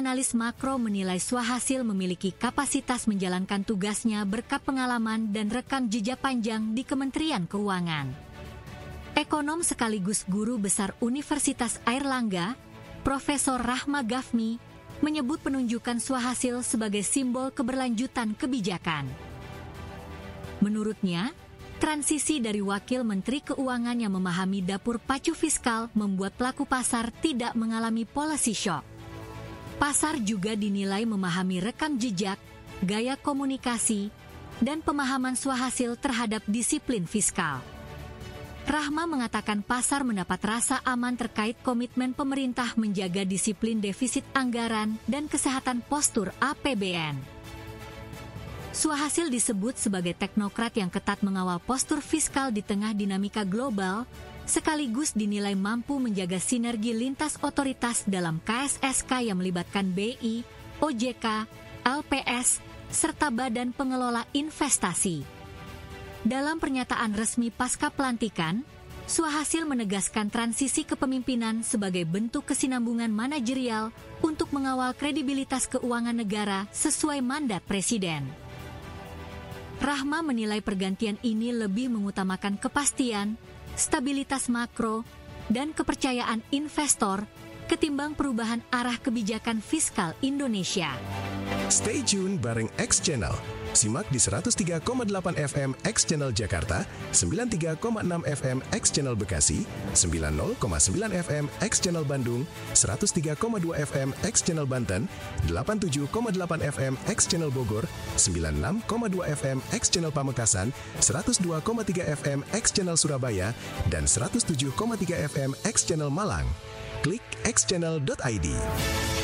analis makro menilai Swahasil memiliki kapasitas menjalankan tugasnya berkat pengalaman dan rekam jejak panjang di Kementerian Keuangan. Ekonom sekaligus guru besar Universitas Airlangga, Profesor Rahma Gafni, menyebut penunjukan Swahasil sebagai simbol keberlanjutan kebijakan. Menurutnya, transisi dari wakil Menteri Keuangan yang memahami dapur pacu fiskal membuat pelaku pasar tidak mengalami policy shock. Pasar juga dinilai memahami rekam jejak, gaya komunikasi, dan pemahaman Swahasil terhadap disiplin fiskal. Rahma mengatakan pasar mendapat rasa aman terkait komitmen pemerintah menjaga disiplin defisit anggaran dan kesehatan postur APBN. Swahasil disebut sebagai teknokrat yang ketat mengawal postur fiskal di tengah dinamika global, sekaligus dinilai mampu menjaga sinergi lintas otoritas dalam KSSK yang melibatkan BI, OJK, LPS, serta Badan Pengelola Investasi. Dalam pernyataan resmi pasca pelantikan, Swahasil menegaskan transisi kepemimpinan sebagai bentuk kesinambungan manajerial untuk mengawal kredibilitas keuangan negara sesuai mandat Presiden. Rahma menilai pergantian ini lebih mengutamakan kepastian, stabilitas makro, dan kepercayaan investor ketimbang perubahan arah kebijakan fiskal Indonesia. Stay tune bareng X Channel. Simak di 103,8 FM X Channel Jakarta, 93,6 FM X Channel Bekasi, 90,9 FM X Channel Bandung, 103,2 FM X Channel Banten, 87,8 FM X Channel Bogor, 96,2 FM X Channel Pamekasan, 102,3 FM X Channel Surabaya, dan 107,3 FM X Channel Malang. Klik xchannel.id.